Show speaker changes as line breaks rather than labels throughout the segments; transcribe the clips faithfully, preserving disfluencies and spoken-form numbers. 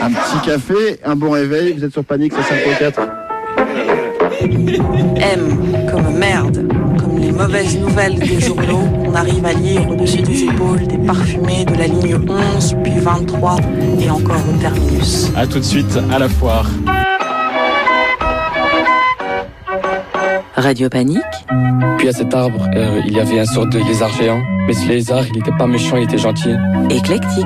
Un petit café, un bon réveil, vous êtes sur Panique, c'est cinq quatre.
M comme merde, comme les mauvaises nouvelles des journaux qu'on arrive à lire au-dessus des épaules des parfumés de la ligne onze, puis vingt-trois et encore au terminus.
A tout de suite à la foire.
Radio Panique.
Puis à cet arbre, euh, il y avait un sorte de lézard géant. Mais ce lézard, il n'était pas méchant, il était gentil.
Éclectique.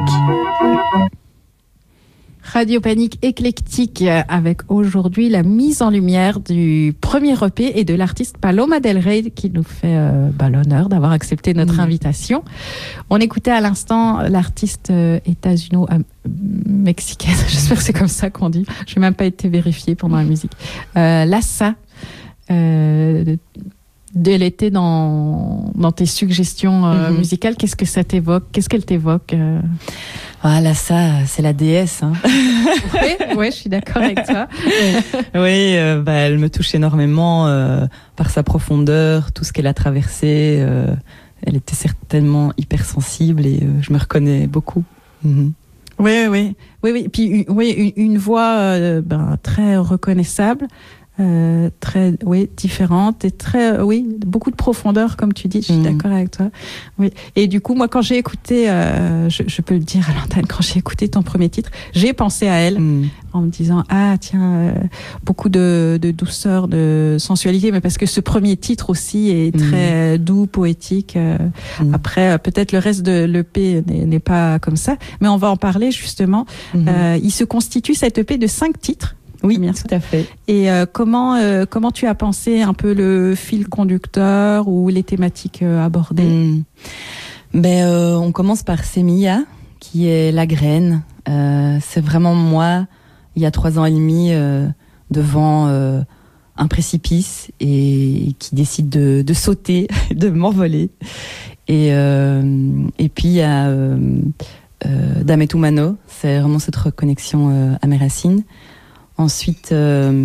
Radio Panique éclectique avec aujourd'hui la mise en lumière du premier E P et de l'artiste Paloma del Rey qui nous fait euh, bah, l'honneur d'avoir accepté notre mmh. invitation. On écoutait à l'instant l'artiste euh, états-uno-mexicaine, j'espère que c'est comme ça qu'on dit, je n'ai même pas été vérifiée pendant la musique, euh, Lassa. Euh, de, elle était dans, dans tes suggestions euh, mmh. musicales. Qu'est-ce que ça t'évoque? Qu'est-ce qu'elle t'évoque euh...
Ah là, ça, c'est la déesse. Hein.
Oui, ouais, je suis d'accord avec toi.
Oui, euh, bah, elle me touche énormément euh, par sa profondeur, tout ce qu'elle a traversé. Euh, elle était certainement hypersensible et euh, je me reconnais beaucoup. Mm-hmm.
Oui, oui, oui, oui. Puis, oui, une, une voix euh, ben, très reconnaissable. Euh, très oui différente et très euh, oui beaucoup de profondeur comme tu dis, je suis mmh. d'accord avec toi. Oui, et du coup moi quand j'ai écouté euh, je, je peux le dire à l'antenne, quand j'ai écouté ton premier titre, j'ai pensé à elle mmh. en me disant ah tiens euh, beaucoup de, de douceur, de sensualité, mais parce que ce premier titre aussi est très mmh. doux, poétique. Euh, mmh. Après euh, peut-être le reste de l'E P n'est, n'est pas comme ça, mais on va en parler justement. Mmh. Euh, il se constitue cet E P de cinq titres.
Oui, bien tout à fait.
Et euh, comment euh, comment tu as pensé un peu le fil conducteur ou les thématiques euh, abordées?
mmh. Ben euh, on commence par Semilla, qui est la graine. Euh, c'est vraiment moi, il y a trois ans et demi, euh, devant euh, un précipice et qui décide de, de sauter, de m'envoler. Et euh, et puis il y a euh, euh, Dame tu mano, c'est vraiment cette reconnexion euh, à mes racines. Ensuite, euh,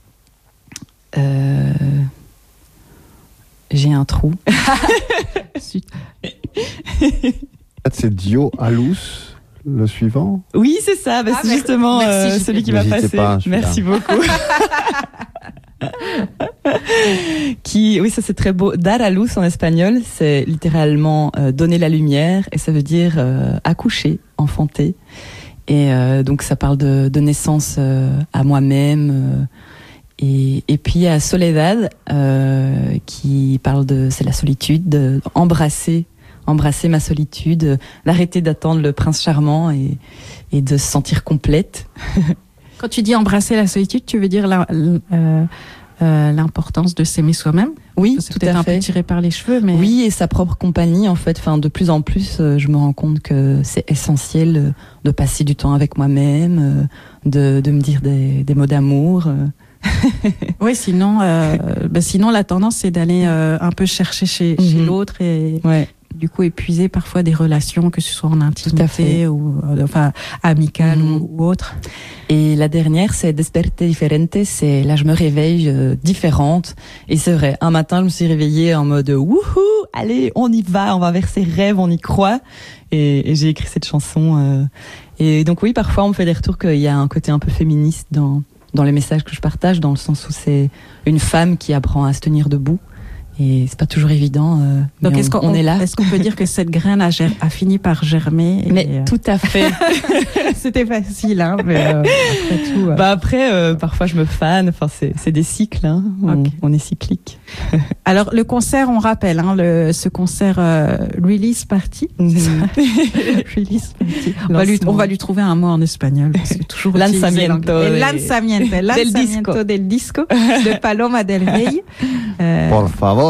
euh, j'ai un trou.
C'est Dio Alus, le suivant.
Oui, c'est ça. Bah, ah, c'est justement merci, euh, celui qui va passer. Pas, merci beaucoup. qui, oui, ça c'est très beau. Dar a luz en espagnol, c'est littéralement euh, donner la lumière et ça veut dire euh, accoucher, enfanter. Et euh, donc ça parle de, de naissance euh, à moi-même euh, et, et puis à Soledad euh, qui parle de c'est la solitude, de embrasser embrasser ma solitude, d'arrêter d'attendre le prince charmant et, et de se sentir complète.
Quand tu dis embrasser la solitude, tu veux dire la, euh, euh, l'importance de s'aimer soi-même?
Oui,
c'est
tout
peut-être
à
un
fait.
peu tiré par les cheveux, mais
oui, et sa propre compagnie en fait. Enfin, de plus en plus, euh, je me rends compte que c'est essentiel euh, de passer du temps avec moi-même, euh, de, de me dire des, des mots d'amour. Euh.
Oui, sinon, euh, bah, sinon la tendance c'est d'aller euh, un peu chercher chez, mm-hmm. chez l'autre et
ouais.
du coup épuiser parfois des relations, que ce soit en intimité ou euh, enfin amicale mm-hmm. ou, ou autre.
Et la dernière, c'est Desperte Diferente, c'est là je me réveille euh, différente. Et c'est vrai, un matin je me suis réveillée en mode wouhou, allez on y va, on va vers ses rêves, on y croit. Et, et j'ai écrit cette chanson. Euh, et donc oui, parfois on me fait des retours qu'il y a un côté un peu féministe dans dans les messages que je partage, dans le sens où c'est une femme qui apprend à se tenir debout. Et c'est pas toujours évident. Euh,
Donc
mais
est-ce
on,
qu'on
on est là.
Est-ce qu'on peut dire que cette graine a, ger- a fini par germer? Et
mais euh... tout à fait.
C'était facile, hein. Mais euh, après tout. Euh...
Bah après, euh, parfois je me fane. Enfin, c'est c'est des cycles. Hein. On, okay. on est cyclique.
Alors le concert, on rappelle, hein, le ce concert euh, Release Party. Mm-hmm. Release Party. On va, lui, on va lui trouver un mot en espagnol. C'est toujours
Lanzamiento.
Et lanzamiento, lanzamiento del disco de Paloma del Rey.
Euh... Por favor.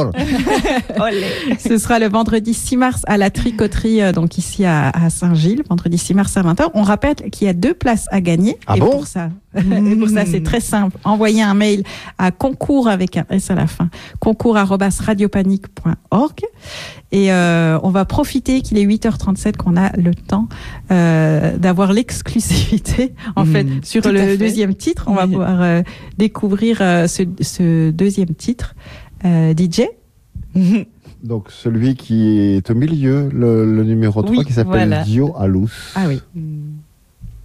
Ce sera le vendredi six mars à la Tricoterie, euh, donc ici à, à Saint-Gilles, vendredi six mars à vingt heures. On rappelle qu'il y a deux places à gagner.
Ah
et
bon
pour ça, et pour ça, c'est très simple. Envoyez un mail à concours avec un S à la fin, concours arobase radiopanique point org. Et euh, on va profiter qu'il est huit heures trente-sept, qu'on a le temps euh, d'avoir l'exclusivité en mmh, fait sur le fait. deuxième titre. On oui. va pouvoir euh, découvrir euh, ce, ce deuxième titre. Euh, D J.
Donc celui qui est au milieu, le, le numéro trois, oui, qui s'appelle voilà. Dio Alus.
Ah oui.